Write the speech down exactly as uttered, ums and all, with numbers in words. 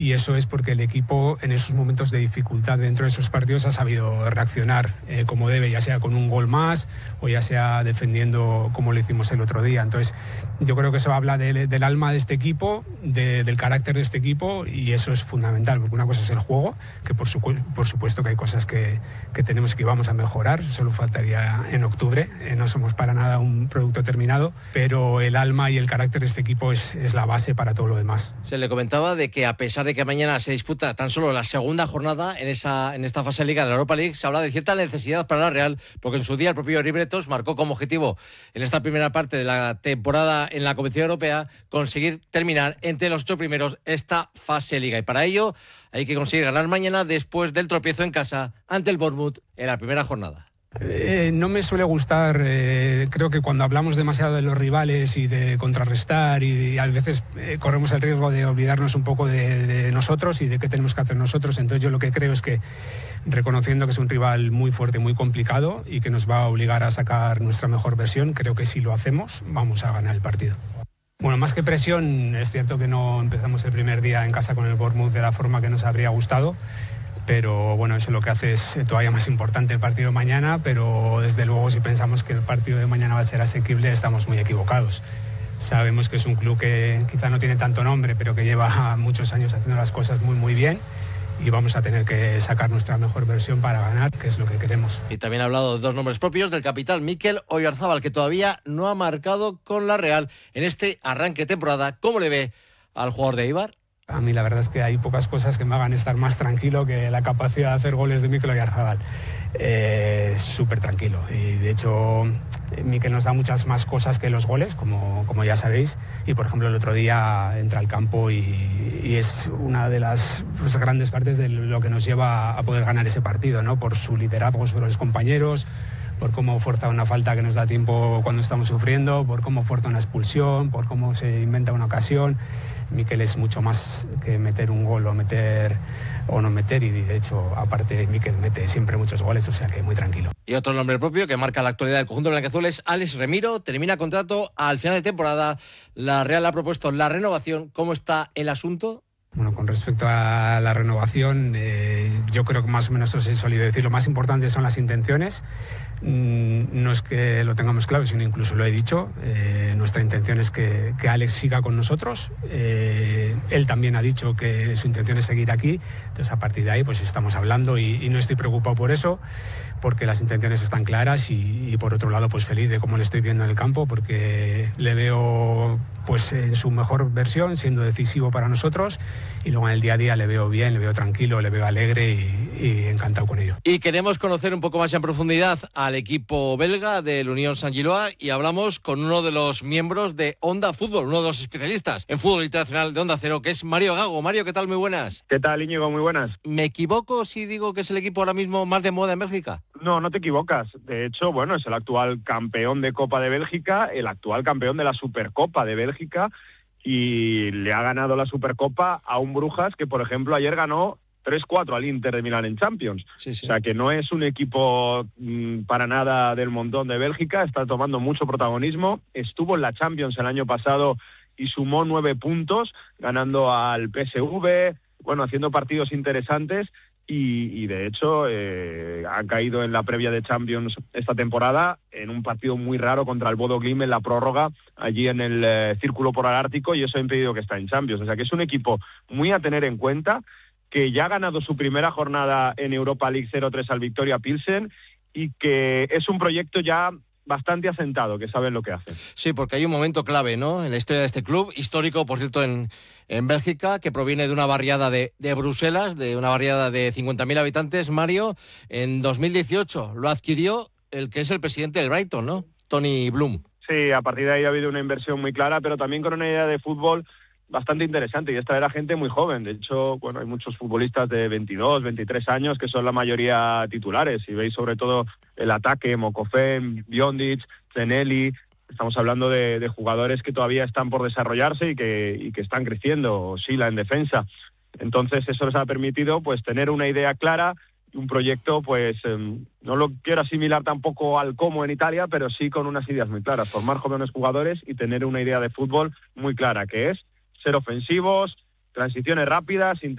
Y eso es porque el equipo en esos momentos de dificultad dentro de esos partidos ha sabido reaccionar eh, como debe, ya sea con un gol más o ya sea defendiendo como lo hicimos el otro día. Entonces yo creo que eso habla de, del alma de este equipo, de, del carácter de este equipo, y eso es fundamental, porque una cosa es el juego, que por, su, por supuesto que hay cosas que, que tenemos que vamos a mejorar, solo faltaría en octubre, eh, no somos para nada un producto terminado, pero el alma y el carácter de este equipo es, es la base para todo lo demás. Se le comentaba de que a pesar de que mañana se disputa tan solo la segunda jornada en esa en esta fase de Liga de la Europa League, se habla de cierta necesidad para la Real, porque en su día el propio Eri Bretos marcó como objetivo en esta primera parte de la temporada en la competición europea conseguir terminar entre los ocho primeros esta fase de Liga, y para ello hay que conseguir ganar mañana después del tropiezo en casa ante el Bournemouth en la primera jornada. Eh, no me suele gustar, eh, creo que cuando hablamos demasiado de los rivales y de contrarrestar y, y a veces eh, corremos el riesgo de olvidarnos un poco de, de nosotros y de qué tenemos que hacer nosotros. Entonces yo lo que creo es que, reconociendo que es un rival muy fuerte, muy complicado y que nos va a obligar a sacar nuestra mejor versión, creo que si lo hacemos vamos a ganar el partido. Bueno, más que presión, es cierto que no empezamos el primer día en casa con el Bournemouth de la forma que nos habría gustado, pero bueno, eso lo que hace es todavía más importante el partido de mañana, pero desde luego si pensamos que el partido de mañana va a ser asequible, estamos muy equivocados. Sabemos que es un club que quizá no tiene tanto nombre, pero que lleva muchos años haciendo las cosas muy muy bien, y vamos a tener que sacar nuestra mejor versión para ganar, que es lo que queremos. Y también ha hablado de dos nombres propios, del capitán Mikel Oyarzabal, que todavía no ha marcado con la Real en este arranque de temporada. ¿Cómo le ve al jugador de Eibar? A mí la verdad es que hay pocas cosas que me hagan estar más tranquilo que la capacidad de hacer goles de Mikel Oyarzabal. Eh, súper tranquilo, y de hecho Mikel nos da muchas más cosas que los goles, como, como ya sabéis, y por ejemplo el otro día entra al campo y, y es una de las pues, grandes partes de lo que nos lleva a poder ganar ese partido, ¿no? Por su liderazgo sobre los compañeros, por cómo fuerza una falta que nos da tiempo cuando estamos sufriendo, por cómo fuerza una expulsión, por cómo se inventa una ocasión. Mikel es mucho más que meter un gol o meter o no meter, y de hecho aparte Mikel mete siempre muchos goles, o sea que muy tranquilo. Y otro nombre propio que marca la actualidad del conjunto blanquiazul es Alex Remiro. Termina contrato al final de temporada. La Real ha propuesto la renovación. ¿Cómo está el asunto? Bueno, con respecto a la renovación, eh, yo creo que más o menos os he solido decir, lo más importante son las intenciones. Mm, no es que lo tengamos claro, sino incluso lo he dicho. Eh, nuestra intención es que, que Alex siga con nosotros. Eh, él también ha dicho que su intención es seguir aquí. Entonces, a partir de ahí, pues estamos hablando y, y no estoy preocupado por eso, porque las intenciones están claras y, y por otro lado, pues feliz de cómo le estoy viendo en el campo, porque le veo pues en su mejor versión, siendo decisivo para nosotros, y luego en el día a día le veo bien, le veo tranquilo, le veo alegre y, y encantado con ello. Y queremos conocer un poco más en profundidad al equipo belga del Unión Saint-Gillois, y hablamos con uno de los miembros de Onda Fútbol, uno de los especialistas en fútbol internacional de Onda Cero, que es Mario Gago. Mario, ¿qué tal? Muy buenas. ¿Qué tal, Íñigo? Muy buenas. ¿Me equivoco si digo que es el equipo ahora mismo más de moda en Bélgica? No, no te equivocas. De hecho, bueno, es el actual campeón de Copa de Bélgica, el actual campeón de la Supercopa de Bélgica, y le ha ganado la Supercopa a un Brujas que, por ejemplo, ayer ganó tres cuatro al Inter de Milán en Champions. Sí, sí. O sea, que no es un equipo mmm, para nada del montón de Bélgica, está tomando mucho protagonismo. Estuvo en la Champions el año pasado y sumó nueve puntos, ganando al P S V, bueno, haciendo partidos interesantes. Y, y de hecho eh, han caído en la previa de Champions esta temporada en un partido muy raro contra el Bodo Glimt en la prórroga, allí en el eh, Círculo Polar Ártico, y eso ha impedido que está en Champions. O sea que es un equipo muy a tener en cuenta, que ya ha ganado su primera jornada en Europa League cero tres al Victoria Pilsen, y que es un proyecto ya bastante asentado, que saben lo que hacen. Sí, porque hay un momento clave, ¿no?, en la historia de este club, histórico, por cierto, en, en Bélgica, que proviene de una barriada de, de Bruselas, de una barriada de cincuenta mil habitantes. Mario, en dos mil dieciocho lo adquirió el que es el presidente del Brighton, ¿no?, Tony Bloom. Sí, a partir de ahí ha habido una inversión muy clara, pero también con una idea de fútbol bastante interesante, y esta era gente muy joven. De hecho, bueno, hay muchos futbolistas de veintidós, veintitrés años que son la mayoría titulares. Si veis sobre todo el ataque, Mokofen, Biondic, Zeneli, estamos hablando de, de jugadores que todavía están por desarrollarse y que, y que están creciendo, Sila en defensa. Entonces eso les ha permitido pues tener una idea clara, un proyecto, pues eh, no lo quiero asimilar tampoco al Como en Italia, pero sí con unas ideas muy claras, formar jóvenes jugadores y tener una idea de fútbol muy clara, que es ser ofensivos, transiciones rápidas,